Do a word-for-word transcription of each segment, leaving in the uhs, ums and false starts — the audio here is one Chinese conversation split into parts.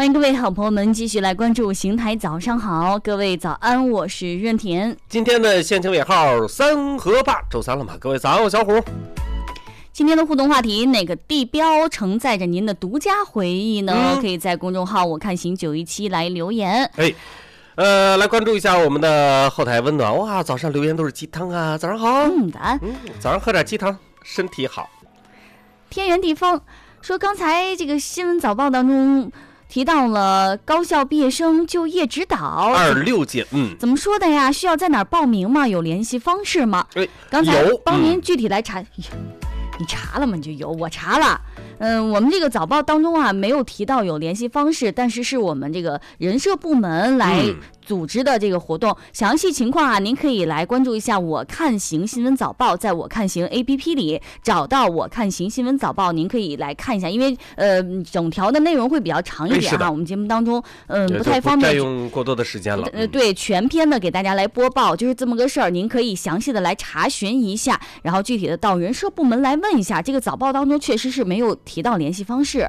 欢迎各位好朋友们继续来关注邢台早上好，各位早安，我是任田。 今天的县情尾号三和八，周三了嘛，各位早安，我小虎。 今天的互动话题，哪个地标承载着您的独家回忆呢？嗯、可以在公众号我看行九一七来留言。 哎，呃，来关注一下我们的后台温暖。哇，早上留言都是鸡汤啊，早上好。 嗯的， 嗯，早上喝点鸡汤，身体好。 天圆地方说，刚才这个新闻早报当中提到了高校毕业生就业指导二六届，嗯， 怎么说的呀？需要在哪儿报名吗？有联系方式吗？ 哎， 刚才帮您具体来查。嗯你查了吗？就有，我查了。嗯，我们这个早报当中啊，没有提到有联系方式，但是是我们这个人社部门来组织的这个活动。嗯、详细情况啊，您可以来关注一下我看行新闻早报，在我看行 A P P 里找到我看行新闻早报，您可以来看一下，因为呃，整条的内容会比较长一点哈、啊，我们节目当中嗯、呃、不太方便占用过多的时间了。 呃，对，全篇的给大家来播报，就是这么个事儿，您可以详细的来查询一下，然后具体的到人社部门来问一下。这个早报当中确实是没有提到联系方式。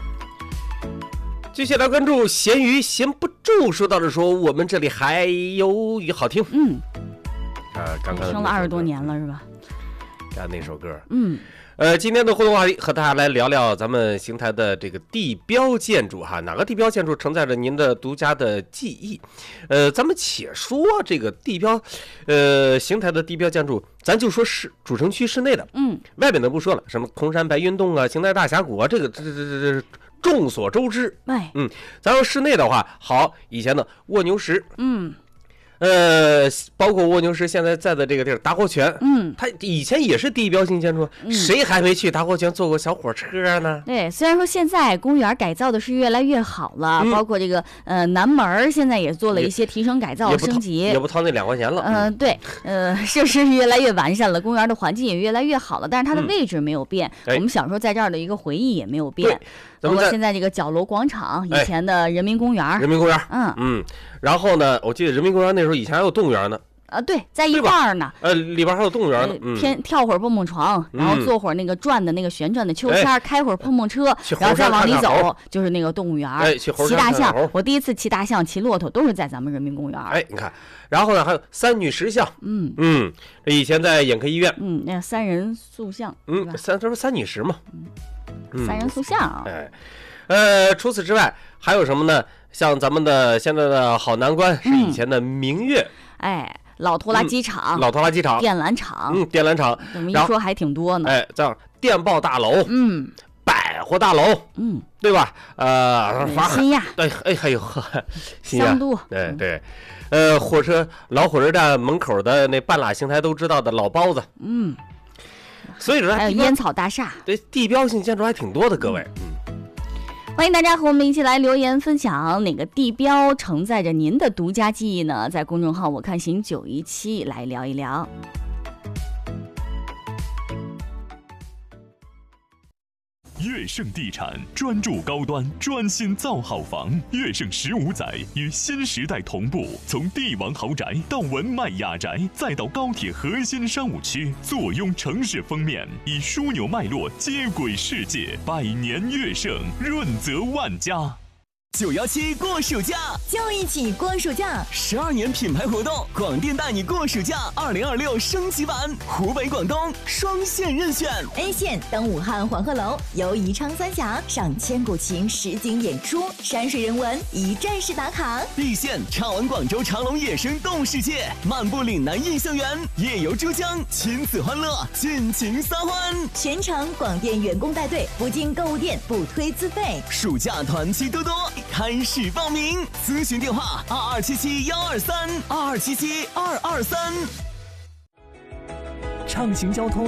继续来关注咸鱼闲不住，说到的说我们这里还有雨好听。嗯，啊，刚刚听了二十多年了是吧？ 刚那首歌， 嗯。 呃，今天的互动话题和大家来聊聊咱们邢台的这个地标建筑哈，哪个地标建筑承载着您的独家的记忆？呃，咱们且说这个地标，呃，邢台的地标建筑，咱就说是主城区室内的，嗯，外边的不说了，什么空山白云洞啊、邢台大峡谷啊，这个这这这这众所周知。 哎， 嗯，咱说室内的话，好，以前的蜗牛石， 嗯。 呃，包括蜗牛石现在在的这个地儿达活泉， 嗯， 它以前也是地标性建筑，嗯、谁还没去达活泉坐过小火车呢？ 对，虽然说现在公园改造的是越来越好了，嗯、包括这个呃南门现在也做了一些提升改造升级， 也不掏那两块钱了。 嗯、呃，对，呃，设施越来越完善了，公园的环境也越来越好了，但是它的位置没有变，嗯、我们小时候在这儿的一个回忆也没有变。包括现在这个角楼广场，以前的人民公园， 哎、人民公园， 嗯嗯，然后呢，我记得人民公园那时候以前还有动物园呢。 啊，对，在一块儿呢。 呃，里边还有动物园呢。 嗯、天跳会儿蹦蹦床，然后坐会儿那个转的那个旋转的秋千， 哎、 开会儿碰碰车，然后再往里走就是那个动物园。 哎，骑大象，我第一次骑大象、骑骆驼都是在咱们人民公园。 哎，你看，然后呢还有三女石像，嗯嗯，这以前在眼科医院， 嗯，那三人塑像， 嗯，三这不三女石嘛， 嗯，三人塑像啊。 哎，呃，除此之外还有什么呢？像咱们的现在的好南关是以前的明月， 嗯、哎。老拖拉机厂、 嗯、老拖拉机厂、 电缆厂， 嗯，电缆厂， 这么一说还挺多呢。 哎，这样电报大楼， 嗯， 百货大楼， 嗯， 对吧？呃， 新亚， 哎哎，还有新亚，都， 对对，呃，火车老火车站门口的那半拉邢台都知道的老包子， 嗯， 所以说还有烟草大厦， 对，地标性建筑还挺多的，各位，嗯。 欢迎大家和我们一起来留言分享哪个地标承载着您的独家记忆呢？在公众号我看行九一七来聊一聊。 悦盛地产专注高端，专心造好房。悦盛十五载与新时代同步，从帝王豪宅到文迈雅宅，再到高铁核心商务区，坐拥城市封面，以枢纽脉络接轨世界。百年悦盛，润泽万家。 九幺七过暑假， 就一起过暑假。 十二年品牌活动，广电带你过暑假二零二六升级版，湖北、广东双线任选。 A 线登武汉黄鹤楼，游宜昌三峡，赏千古情实景演出，山水人文一站式打卡。 B 线畅玩广州长隆野生动物世界，漫步岭南印象园，夜游珠江，亲子欢乐，尽情撒欢。 全程广电员工带队，不进购物店，不推自费。 暑假团期多多。开始报名，咨询电话二二七七幺二三二二七七二二三。畅行交通。